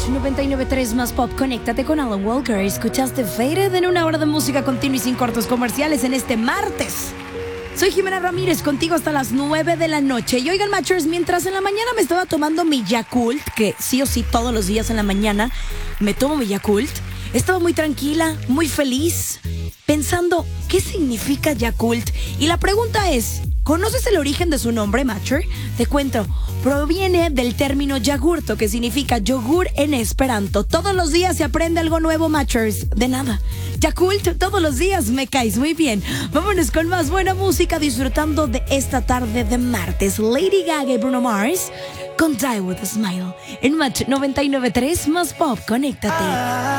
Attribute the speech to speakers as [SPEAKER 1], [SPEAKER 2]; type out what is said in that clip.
[SPEAKER 1] 99.3 más pop. Conéctate con Alan Walker. Escuchaste Faded en una hora de música continua y sin cortos comerciales en este martes. Soy Jimena Ramírez, contigo hasta las 9 de la noche. Y oigan, Matchers, mientras en la mañana me estaba tomando mi Yakult, que sí o sí todos los días en la mañana me tomo mi Yakult, estaba muy tranquila, muy feliz, pensando, ¿qué significa Yakult? Y la pregunta es, ¿conoces el origen de su nombre, Matcher? Te cuento, proviene del término yagurto, que significa yogur en esperanto. Todos los días se aprende algo nuevo, Matchers. De nada. Yakult, todos los días me caes muy bien. Vámonos con más buena música, disfrutando de esta tarde de martes. Lady Gaga y Bruno Mars con Die With A Smile. En Match 99.3 más pop, conéctate.